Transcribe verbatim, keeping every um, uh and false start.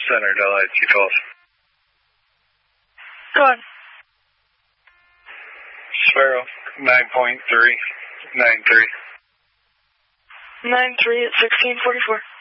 Center, Delhi two twelve. Go on. Sparrow, nine point three nine three. nine three at sixteen forty-four.